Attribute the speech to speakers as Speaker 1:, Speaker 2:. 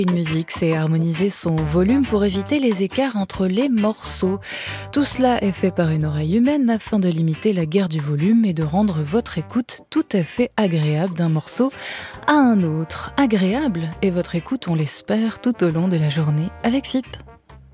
Speaker 1: Une musique, c'est harmoniser son volume pour éviter les écarts entre les morceaux. Tout cela est fait par une oreille humaine afin de limiter la guerre du volume et de rendre votre écoute tout à fait agréable d'un morceau à un autre. Agréable et votre écoute, on l'espère, tout au long de la journée avec FIP.